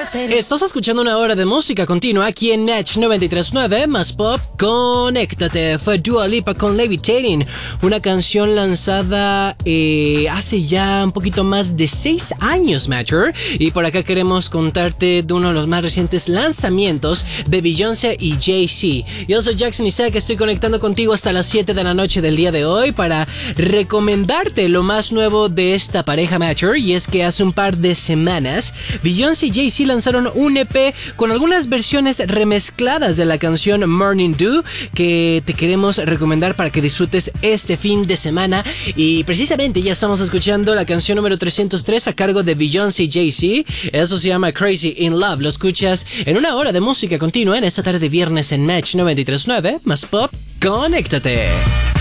Estás escuchando una hora de música continua aquí en Match 93.9 más Pop. Conéctate. Fue Dua Lipa con Levitating, una canción lanzada hace ya un poquito más de 6 años, Matcher. Y por acá queremos contarte de uno de los más recientes lanzamientos de Beyoncé y Jay-Z. Yo soy Jackson Isaac, estoy conectando contigo hasta las 7 de la noche del día de hoy para recomendarte lo más nuevo de esta pareja, Matcher. Y es que hace un par de semanas Beyoncé y Jay-Z lanzaron un EP con algunas versiones remezcladas de la canción Morning Dew que te queremos recomendar para que disfrutes este fin de semana. Y precisamente ya estamos escuchando la canción número 303 a cargo de Beyoncé y Jay-Z. Eso se llama Crazy in Love. Lo escuchas en una hora de música continua en esta tarde de viernes en Match 93.9 más Pop. Conéctate.